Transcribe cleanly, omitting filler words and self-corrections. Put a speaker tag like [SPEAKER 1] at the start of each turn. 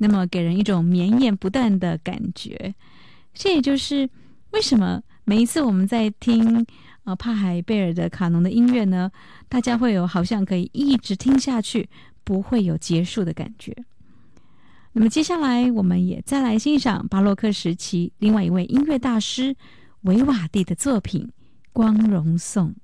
[SPEAKER 1] 那么给人一种绵延不断的感觉。这也就是为什么每一次我们在听帕海贝尔的卡农的音乐呢，大家会有好像可以一直听下去，不会有结束的感觉。那么接下来我们也再来欣赏巴洛克时期另外一位音乐大师维瓦蒂的作品《光荣颂》。